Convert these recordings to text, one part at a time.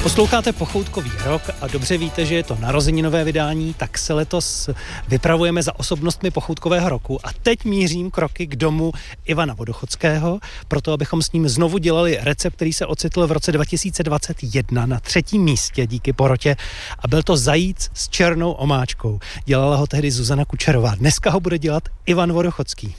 Posloucháte Pochoutkový rok a dobře víte, že je to narozeninové vydání, tak se letos vypravujeme za osobnostmi Pochoutkového roku a teď mířím kroky k domu Ivana Vodochodského, proto abychom s ním znovu dělali recept, který se ocitl v roce 2021 na 3. místě díky porotě a byl to zajíc s černou omáčkou. Dělala ho tehdy Zuzana Kučerová. Dneska ho bude dělat Ivan Vodochodský.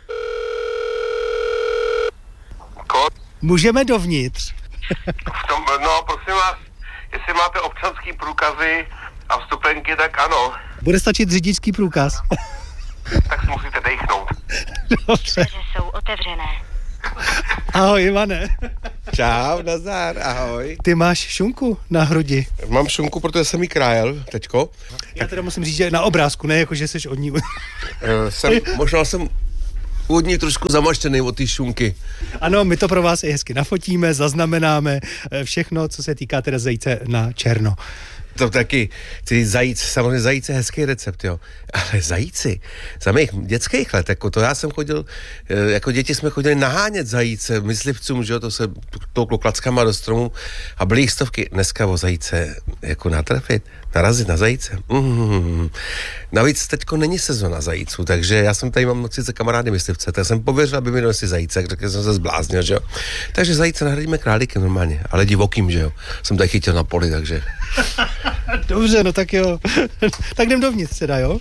Můžeme dovnitř. No, prosím vás, jestli máte občanský průkazy a vstupenky, tak ano. Bude stačit řidičský průkaz. Tak si musíte dejchnout. Dobře. Dveře jsou otevřené. Ahoj, Ivane. Čau, nazdar, ahoj. Ty máš šunku na hrudi. Mám šunku, protože jsem jí krájel teďko. Já teda musím říct, že na obrázku, ne jako, že jsi od ní. Možná jsem od ní trošku zamaštěný od té šunky. Ano, my to pro vás i hezky nafotíme, zaznamenáme všechno, co se týká teda zajíce na černo. To taky, samozřejmě zajíce je hezký recept, jo. Ale zajíci, za mých dětských let, jako to já jsem chodil, jako děti jsme chodili nahánět zajíce myslivcům, že jo, to se touklo klackama do stromu a byly jich stovky. Dneska o zajíce jako natrefit, narazit na zajíce. Navíc teďko není sezona zajíců, takže já jsem tady mám sice kamarády myslivce, tak jsem pověřil, aby mi donesli zajíce, řekl jsem se zbláznil, že jo. Takže zajíce nahradíme králíkem normálně, ale divokým, že jo. Jsem tady chytil na poli, takže... Dobře, no tak jo. Tak jdem dovnitř teda, jo?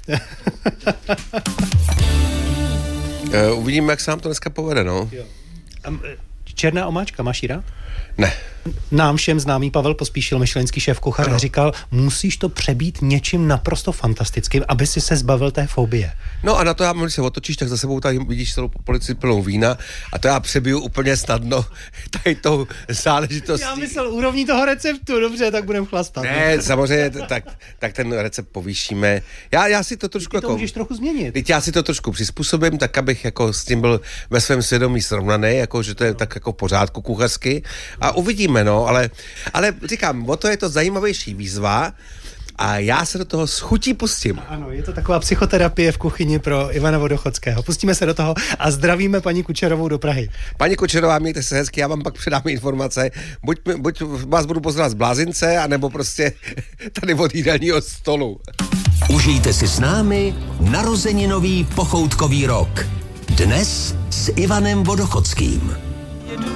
Uvidíme, jak se nám to dneska povede, no. Jo. Černá omáčka, máš ji rád? Ne. Nám všem známý Pavel Pospíšil, michelinský šéfkuchař, říkal, musíš to přebít něčím naprosto fantastickým, aby si se zbavil té fobie. No a na to když se otočíš, tak za sebou tady vidíš celou polici plnou vína a to já přebiju úplně snadno tady tou záležitostí. Já myslel úrovní toho receptu, dobře, tak budeme chlastat. Ne, samozřejmě, tak ten recept povýšíme. Já si to trošku to můžeš trochu změnit. Teď já si to trošku přizpůsobím, tak abych jako s tím byl ve svém svědomí srovnaný, jako že to je tak jako v pořádku kuchařsky a uvidíme, no, ale říkám, o to je to zajímavější výzva a já se do toho s chutí pustím. Ano, je to taková psychoterapie v kuchyni pro Ivana Vodochodského. Pustíme se do toho a zdravíme paní Kučerovou do Prahy. Paní Kučerová, mějte se hezky, já vám pak předám informace. Buď vás budu pozvat z blázince, anebo prostě tady od jídelního stolu. Užijte si s námi narozeninový pochoutkový rok. Dnes s Ivanem Vodochodským.